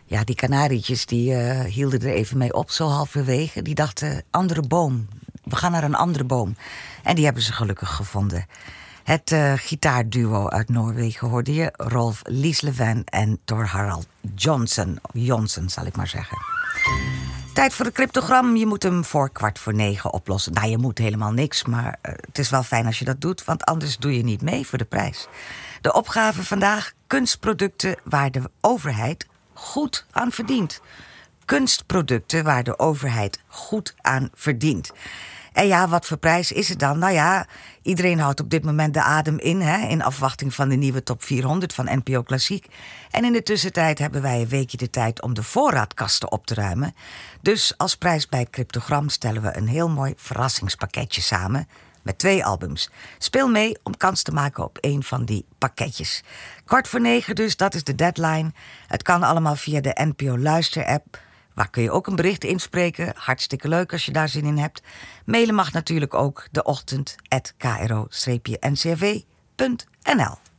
Ja, die kanarietjes die hielden er even mee op, zo halverwege. Die dachten, andere boom. We gaan naar een andere boom. En die hebben ze gelukkig gevonden. Het gitaarduo uit Noorwegen hoorde je. Rolf Liesleven en Thor Harald Johnson. Johnson, zal ik maar zeggen. Tijd voor de cryptogram. Je moet hem voor 8:45 oplossen. Nou, je moet helemaal niks, maar het is wel fijn als je dat doet, want anders doe je niet mee voor de prijs. De opgave vandaag: kunstproducten waar de overheid goed aan verdient. Kunstproducten waar de overheid goed aan verdient. En ja, wat voor prijs is het dan? Nou ja, iedereen houdt op dit moment de adem in, in afwachting van de nieuwe top 400 van NPO Klassiek. En in de tussentijd hebben wij een weekje de tijd om de voorraadkasten op te ruimen. Dus als prijs bij Cryptogram stellen we een heel mooi verrassingspakketje samen met 2 albums. Speel mee om kans te maken op een van die pakketjes. 8:45 dus, dat is de deadline. Het kan allemaal via de NPO Luister-app. Waar kun je ook een bericht inspreken. Hartstikke leuk als je daar zin in hebt. Mailen mag natuurlijk ook deochtend@kro-ncrv.nl.